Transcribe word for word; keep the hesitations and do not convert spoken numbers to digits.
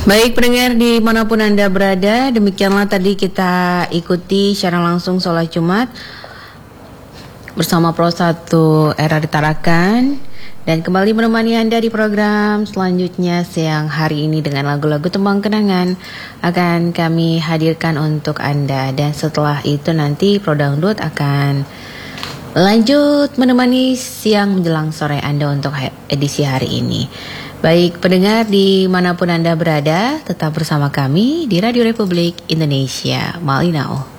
Baik pendengar dimanapun Anda berada, demikianlah tadi kita ikuti secara langsung sholat Jumat bersama Pro satu R R Tarakan, dan kembali menemani Anda di program selanjutnya siang hari ini dengan lagu-lagu tembang kenangan akan kami hadirkan untuk Anda. Dan setelah itu nanti Pro Dangdut akan lanjut menemani siang menjelang sore Anda untuk edisi hari ini. Baik pendengar dimanapun Anda berada, tetap bersama kami di Radio Republik Indonesia Malinau.